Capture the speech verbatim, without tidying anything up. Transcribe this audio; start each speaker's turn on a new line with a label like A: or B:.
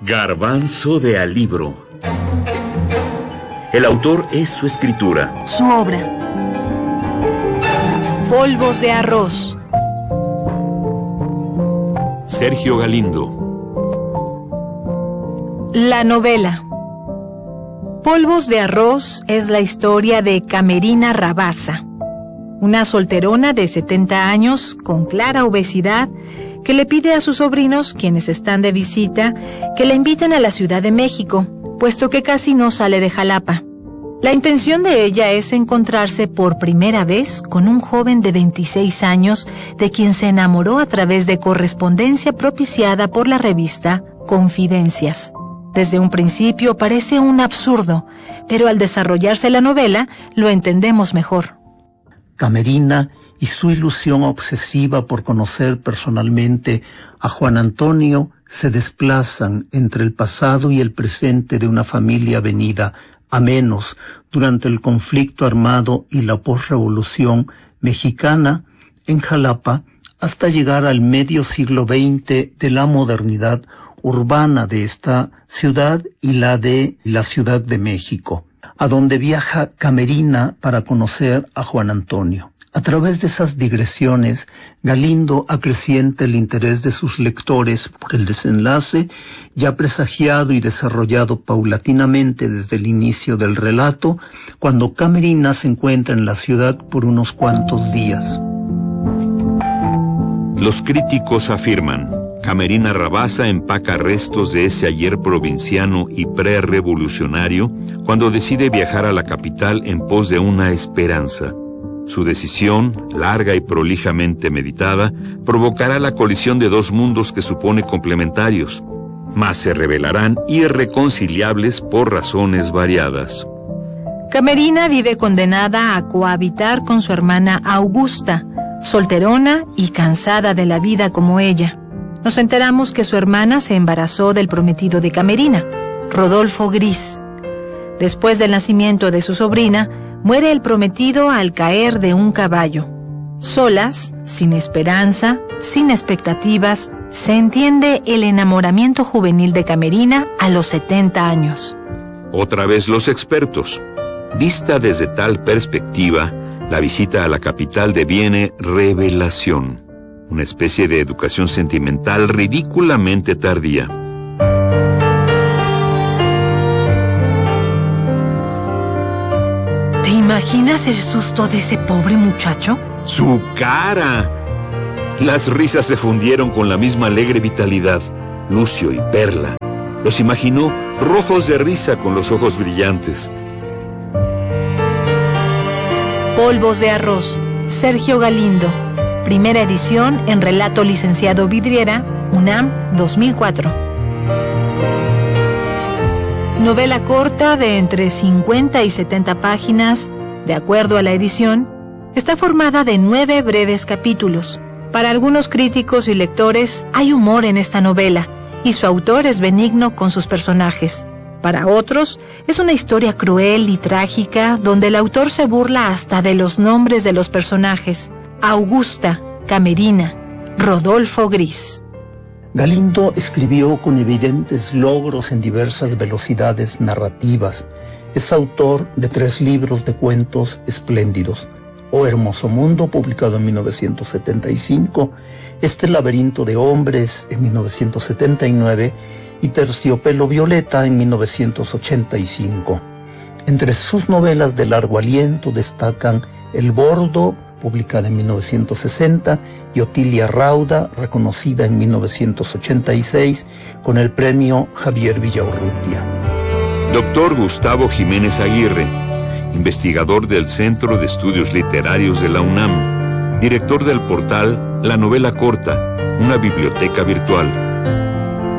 A: Garbanzo de alibro. El autor es su escritura.
B: Su obra. Polvos de arroz.
A: Sergio Galindo.
B: La novela. Polvos de arroz es la historia de Camerina Rabasa, una solterona de setenta años con clara obesidad que le pide a sus sobrinos, quienes están de visita, que la inviten a la Ciudad de México, puesto que casi no sale de Jalapa. La intención de ella es encontrarse por primera vez con un joven de veintiséis años de quien se enamoró a través de correspondencia propiciada por la revista Confidencias. Desde un principio parece un absurdo, pero al desarrollarse la novela lo entendemos mejor.
C: Camerina y su ilusión obsesiva por conocer personalmente a Juan Antonio se desplazan entre el pasado y el presente de una familia venida a menos durante el conflicto armado y la posrevolución mexicana en Jalapa hasta llegar al medio siglo veinte de la modernidad urbana de esta ciudad y la de la Ciudad de México, a donde viaja Camerina para conocer a Juan Antonio. A través de esas digresiones, Galindo acrecienta el interés de sus lectores por el desenlace, ya presagiado y desarrollado paulatinamente desde el inicio del relato, cuando Camerina se encuentra en la ciudad por unos cuantos días.
A: Los críticos afirman: Camerina Rabasa empaca restos de ese ayer provinciano y pre-revolucionario cuando decide viajar a la capital en pos de una esperanza. Su decisión, larga y prolijamente meditada, provocará la colisión de dos mundos que supone complementarios, mas se revelarán irreconciliables por razones variadas.
B: Camerina vive condenada a cohabitar con su hermana Augusta, solterona y cansada de la vida como ella. Nos enteramos que su hermana se embarazó del prometido de Camerina, Rodolfo Gris. Después del nacimiento de su sobrina, muere el prometido al caer de un caballo. Solas, sin esperanza, sin expectativas, se entiende el enamoramiento juvenil de Camerina a los setenta años.
A: Otra vez los expertos. Vista desde tal perspectiva, la visita a la capital deviene revelación, una especie de educación sentimental ridículamente tardía.
B: ¿Te imaginas el susto de ese pobre muchacho?
A: ¡Su cara! Las risas se fundieron con la misma alegre vitalidad. Lucio y Perla los imaginó rojos de risa con los ojos brillantes.
B: Polvos de arroz, Sergio Galindo. Primera edición en Relato Licenciado Vidriera, UNAM, dos mil cuatro. Novela corta de entre cincuenta y setenta páginas, de acuerdo a la edición, está formada de nueve breves capítulos. Para algunos críticos y lectores hay humor en esta novela, y su autor es benigno con sus personajes. Para otros, es una historia cruel y trágica, donde el autor se burla hasta de los nombres de los personajes: Augusta, Camerina, Rodolfo Gris.
C: Galindo escribió con evidentes logros en diversas velocidades narrativas. Es autor de tres libros de cuentos espléndidos: O Hermoso Mundo, publicado en mil novecientos setenta y cinco, Este laberinto de hombres, en mil novecientos setenta y nueve, y Terciopelo Violeta, en mil novecientos ochenta y cinco. Entre sus novelas de largo aliento destacan El Bordo, publicada en mil novecientos sesenta, y Otilia Rauda, reconocida en mil novecientos ochenta y seis con el premio Javier Villaurrutia.
A: Doctor Gustavo Jiménez Aguirre, investigador del Centro de Estudios Literarios de la UNAM, director del portal La Novela Corta, una biblioteca virtual.